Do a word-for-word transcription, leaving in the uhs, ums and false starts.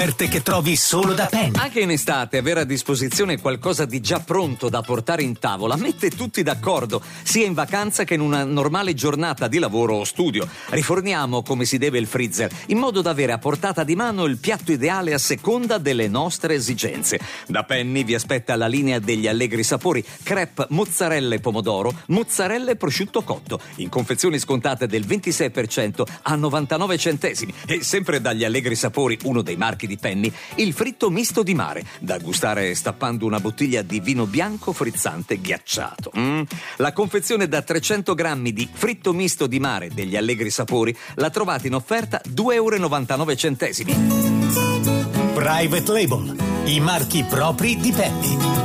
che trovi solo da Penny. Anche in estate avere a disposizione qualcosa di già pronto da portare in tavola mette tutti d'accordo, sia in vacanza che in una normale giornata di lavoro o studio. Riforniamo come si deve il freezer, in modo da avere a portata di mano il piatto ideale a seconda delle nostre esigenze. Da Penny vi aspetta la linea degli allegri sapori, crepe, mozzarella e pomodoro, mozzarella e prosciutto cotto, in confezioni scontate del ventisei per cento a novantanove centesimi. E sempre dagli allegri sapori, uno dei marchi di Penny, il fritto misto di mare, da gustare stappando una bottiglia di vino bianco frizzante ghiacciato. Mm. La confezione da trecento grammi di fritto misto di mare degli allegri sapori la trovate in offerta due euro e novantanove centesimi. Private Label, i marchi propri di Penny.